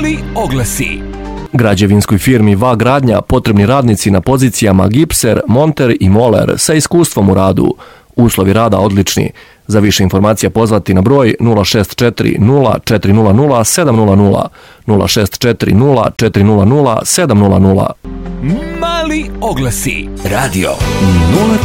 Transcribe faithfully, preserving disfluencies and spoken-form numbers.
Mali oglasi. Građevinskoj firmi V A Gradnja potrebni radnici na pozicijama gipser, monter i moler sa iskustvom u radu. Uslovi rada odlični. Za više informacija pozvati na broj nula šest četiri nula četiri nula nula sedam nula nula, nula šest četiri nula četiri nula nula sedam nula nula. Mali oglasi. Radio nula